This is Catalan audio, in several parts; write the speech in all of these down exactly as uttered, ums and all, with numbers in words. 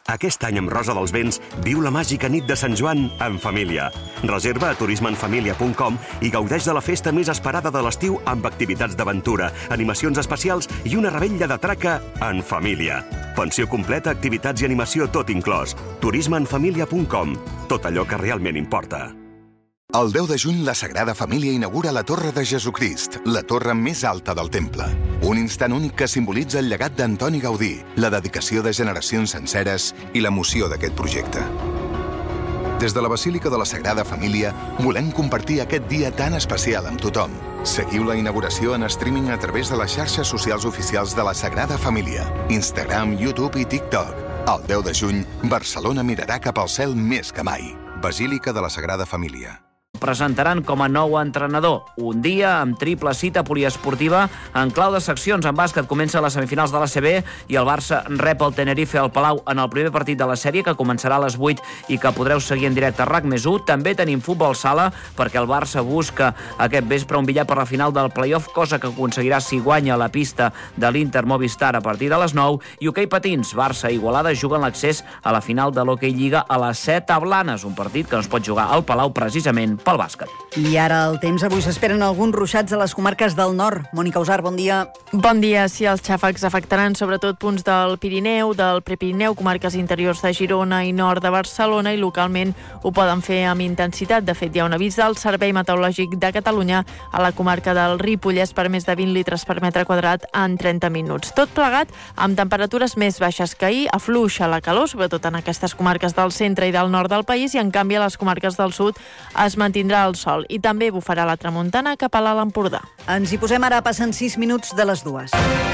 Aquest any amb Rosa dels Vents viu la màgica nit de Sant Joan en família. Reserva a turisme en família punt com i gaudeix de la festa més esperada de l'estiu amb activitats d'aventura, animacions especials i una revetlla de traca en família. Pensió completa, activitats i animació tot inclòs. turisme en família punt com. Tot allò que realment importa. El deu de juny, la Sagrada Família inaugura la Torre de Jesucrist, la torre més alta del temple. Un instant únic que simbolitza el llegat d'Antoni Gaudí, la dedicació de generacions senceres i l'emoció d'aquest projecte. Des de la Basílica de la Sagrada Família, volem compartir aquest dia tan especial amb tothom. Seguiu la inauguració en streaming a través de les xarxes socials oficials de la Sagrada Família, Instagram, YouTube i TikTok. El deu de juny, Barcelona mirarà cap al cel més que mai. Basílica de la Sagrada Família. Presentaran com a nou entrenador. Un dia amb triple cita poliesportiva en clau de seccions. En bàsquet comença les semifinals de l'A C B i el Barça rep el Tenerife al Palau en el primer partit de la sèrie, que començarà a les vuit i que podreu seguir en directe a RAC més u. També tenim futbol sala, perquè el Barça busca aquest vespre un billet per la final del play-off, cosa que aconseguirà si guanya la pista de l'Inter Movistar a partir de les nou. I hoquei patins, Barça i Igualada juguen l'accés a la final de l'Hockey Lliga a les set a Blanes, un partit que no es pot jugar al Palau precisament pel bàsquet. I ara el temps. Avui s'esperen alguns ruixats a les comarques del nord. Mònica Usar, bon dia. Bon dia. Sí, els xàfecs afectaran sobretot punts del Pirineu, del Prepirineu, comarques interiors de Girona i nord de Barcelona, i localment ho poden fer amb intensitat. De fet, hi ha un avís del Servei Meteorològic de Catalunya a la comarca del Ripollès per més de vint litres per metre quadrat en trenta minuts. Tot plegat amb temperatures més baixes que ahir, afluixa la calor, sobretot en aquestes comarques del centre i del nord del país, i en canvi a les comarques del sud es mantindrà el sol i també bufarà la tramuntana cap a l'Alt Empordà. Ens hi posem ara, passen sis minuts de les dues.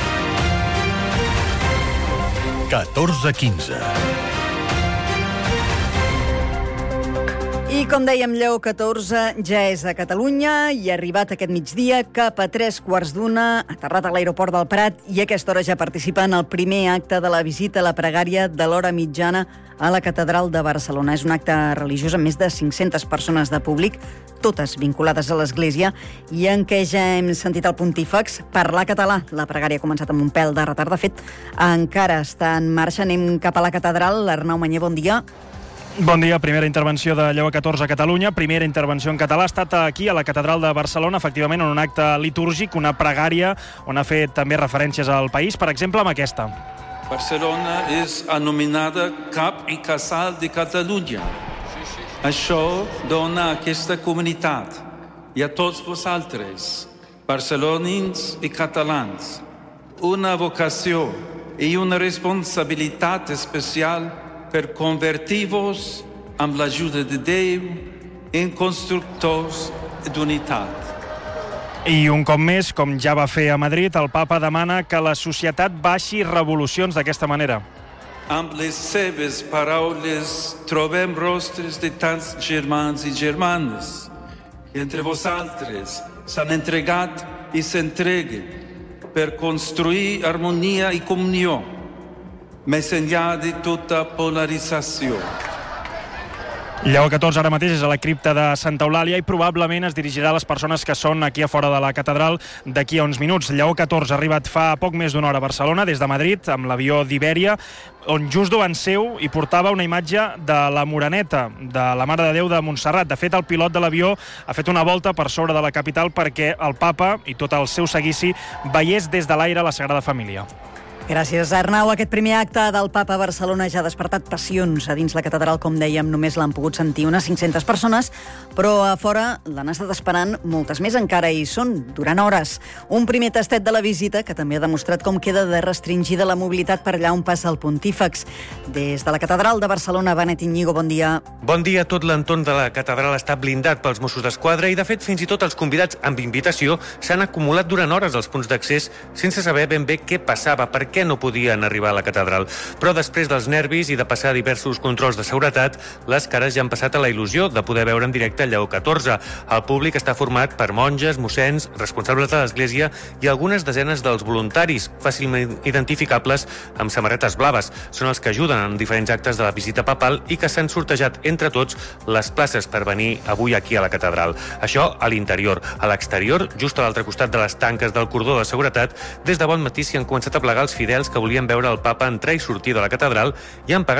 catorze quinze. I com dèiem, Lleó catorze ja és a Catalunya i ha arribat aquest migdia cap a tres quarts d'una, aterrat a l'aeroport del Prat, i a aquesta hora ja participa en el primer acte de la visita a la pregària de l'hora mitjana a la Catedral de Barcelona. És un acte religiós amb més de cinc-centes persones de públic, totes vinculades a l'Església, i en què ja hem sentit el pontífex parlar català. La pregària ha començat amb un pèl de retard. De fet, encara està en marxa. Anem cap a la Catedral. Arnau Manyer, bon dia. Bon dia. Primera intervenció de Lleó catorze a Catalunya. Primera intervenció en català. Ha estat aquí, a la Catedral de Barcelona, efectivament, en un acte litúrgic, una pregària, on ha fet també referències al país, per exemple, amb aquesta. Barcelona és anomenada cap i casal de Catalunya. Això dona a aquesta comunitat i a tots vosaltres, barcelonins i catalans, una vocació i una responsabilitat especial per convertir-vos, amb l'ajuda de Déu, en constructors d'unitat. I un cop més, com ja va fer a Madrid, el papa demana que la societat baixi revolucions d'aquesta manera. Amb les seves paraules trobem rostres de tants germans i germanes que entre vosaltres s'han entregat i s'entreguen per construir harmonia i comunió més enllà de tota polarització. Lleó catorze ara mateix és a la cripta de Santa Eulàlia i probablement es dirigirà a les persones que són aquí a fora de la catedral d'aquí a uns minuts. Lleó catorze ha arribat fa poc més d'una hora a Barcelona des de Madrid amb l'avió d'Ibèria, on just davant seu hi portava una imatge de la Moreneta, de la Mare de Déu de Montserrat. De fet, el pilot de l'avió ha fet una volta per sobre de la capital perquè el papa i tot el seu seguici veiés des de l'aire la Sagrada Família. Gràcies, Arnau. Aquest primer acte del papa a Barcelona ja ha despertat passions. A dins la catedral, com dèiem, només l'han pogut sentir unes cinc-centes persones, però a fora l'han estat esperant moltes més, encara hi són, durant hores. Un primer tastet de la visita que també ha demostrat com queda de restringida la mobilitat per allà on passa el pontífex. Des de la catedral de Barcelona, Benet Iñigo, bon dia. Bon dia. Tot l'entorn de la catedral està blindat pels Mossos d'Esquadra i, de fet, fins i tot els convidats amb invitació s'han acumulat durant hores als punts d'accés sense saber ben bé què passava, per què no podien arribar a la catedral. Però després dels nervis i de passar diversos controls de seguretat, les cares ja han passat a la il·lusió de poder veure en directe Lleó catorze. El públic està format per monges, mossens, responsables de l'Església i algunes desenes dels voluntaris, fàcilment identificables amb samarretes blaves. Són els que ajuden en diferents actes de la visita papal i que s'han sortejat entre tots les places per venir avui aquí a la catedral. Això a l'interior. A l'exterior, just a l'altre costat de les tanques del cordó de seguretat, des de bon matí s'hi han començat a plegar els fidels que volien veure el papa entrar i sortir de la catedral i han pagat